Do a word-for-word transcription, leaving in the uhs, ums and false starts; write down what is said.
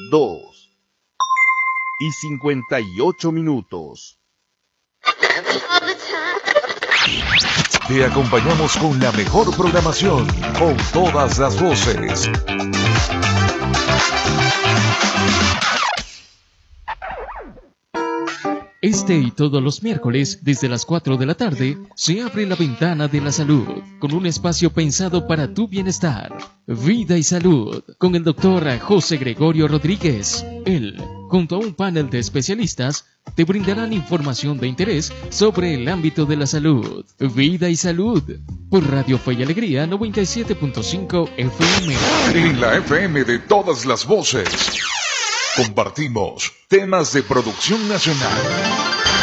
dos y cincuenta y ocho minutos. Te acompañamos con la mejor programación, con todas las voces. Este y todos los miércoles, desde las cuatro de la tarde, se abre la ventana de la salud, con un espacio pensado para tu bienestar. Vida y Salud, con el doctor José Gregorio Rodríguez. Él, junto a un panel de especialistas, te brindarán información de interés sobre el ámbito de la salud. Vida y Salud, por Radio Fe y Alegría noventa y siete punto cinco F M. En la F M de todas las voces. Compartimos temas de producción nacional.